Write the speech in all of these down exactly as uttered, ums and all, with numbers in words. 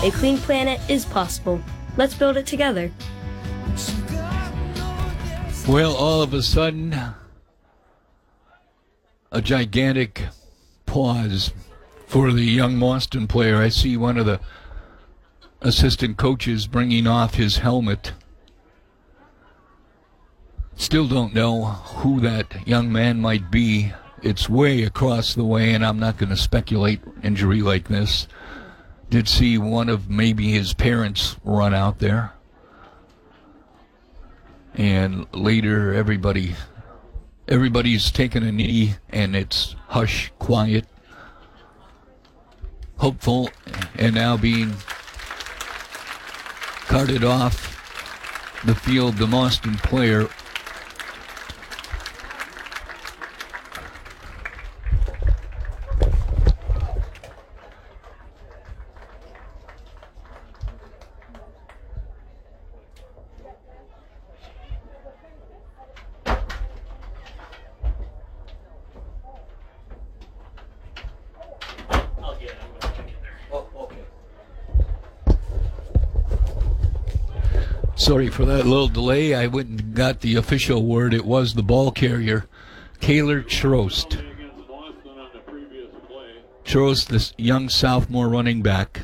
A clean planet is possible. Let's build it together. Well, all of a sudden, a gigantic pause for the young Boston player. I see one of the assistant coaches bringing off his helmet. Still don't know who that young man might be. It's way across the way, and I'm not going to speculate injury like this. Did see one of maybe his parents run out there. And later, everybody, everybody's taken a knee, and it's hush, quiet, hopeful, and now being carted off the field, the Boston player. Sorry for that little delay. I went and got the official word. It was the ball carrier, Kaylor Trost. Trost, this young sophomore running back.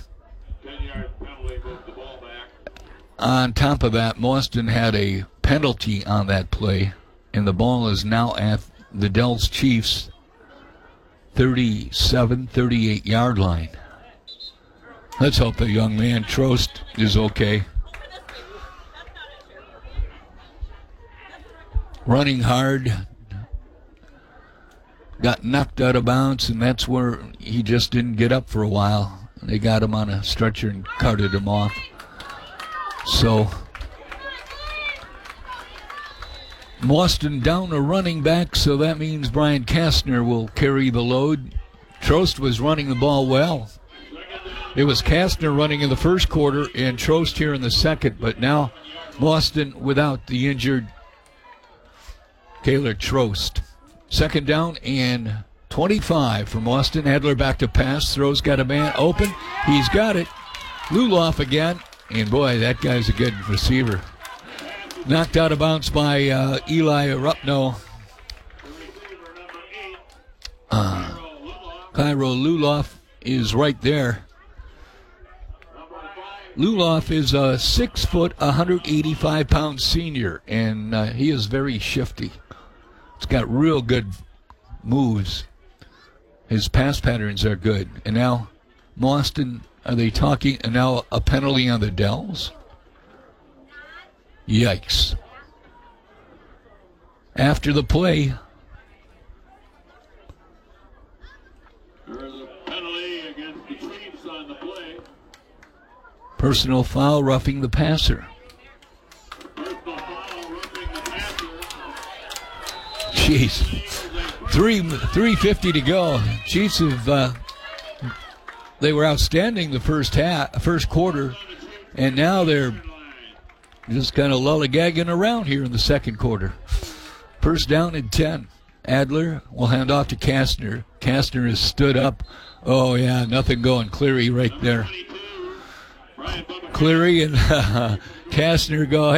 On top of that, Boston had a penalty on that play, and the ball is now at the Dells Chiefs' thirty-seven, thirty-eight yard line. Let's hope the young man, Trost, is okay. Running hard, got knocked out of bounds, and that's where he just didn't get up for a while. They got him on a stretcher and carted him off. So, Boston down a running back, so that means Brian Kastner will carry the load. Trost was running the ball well. It was Kastner running in the first quarter and Trost here in the second, but now Boston without the injured Kaylor Trost. Second down and twenty-five from Boston. Adler back to pass. Throws, got a man open. He's got it. Luloff again. And boy, that guy's a good receiver. Knocked out of bounds by uh, Eli Rupno. Uh, Cairo Luloff is right there. Luloff is a six foot, one hundred eighty-five pound senior, and uh, he is very shifty. He's got real good moves. His pass patterns are good. And now, Boston, are they talking, and now a penalty on the Dells? Yikes. After the play, there is a penalty against the Chiefs on the play. Personal foul, roughing the passer. Jeez, three three fifty to go. Chiefs have uh, they were outstanding the first half, first quarter, and now they're just kind of lollygagging around here in the second quarter. First down and ten. Adler will hand off to Kastner. Kastner has stood up. Oh yeah, nothing going. Cleary right there. Cleary and uh, Kastner go.